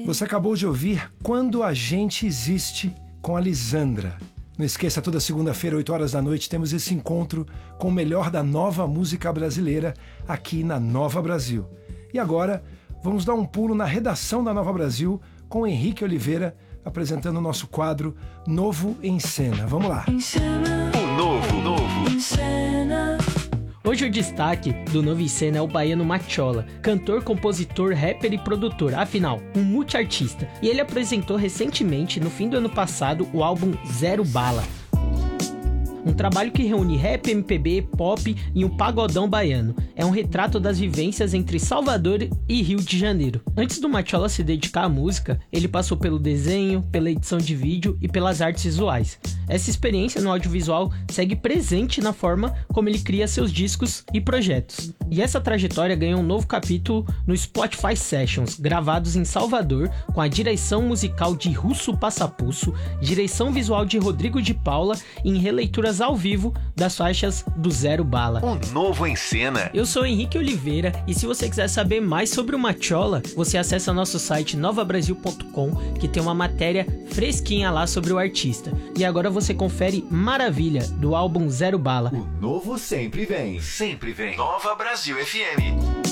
Você acabou de ouvir Quando a Gente Existe, com a Lisandra. Não esqueça, toda segunda-feira, 8 horas da noite, temos esse encontro com o melhor da nova música brasileira aqui na Nova Brasil. E agora, vamos dar um pulo na redação da Nova Brasil com o Henrique Oliveira, apresentando o nosso quadro Novo em Cena. Vamos lá. O Novo em Cena. Hoje o destaque do Novo em Cena é o baiano Machola, cantor, compositor, rapper e produtor, afinal, um multiartista. E ele apresentou recentemente, no fim do ano passado, o álbum Zero Bala. Um trabalho que reúne rap, MPB, pop e um pagodão baiano. É um retrato das vivências entre Salvador e Rio de Janeiro. Antes do Machola se dedicar à música, ele passou pelo desenho, pela edição de vídeo e pelas artes visuais. Essa experiência no audiovisual segue presente na forma como ele cria seus discos e projetos. E essa trajetória ganhou um novo capítulo no Spotify Sessions, gravados em Salvador, com a direção musical de Russo Passapusso, direção visual de Rodrigo de Paula e em releituras ao vivo das faixas do Zero Bala. O Novo em Cena. Eu sou Henrique Oliveira e se você quiser saber mais sobre o Machola, você acessa nosso site novabrasil.com, que tem uma matéria fresquinha lá sobre o artista. E agora você confere Maravilha, do álbum Zero Bala. O novo sempre vem. Sempre vem. Nova Brasil FM.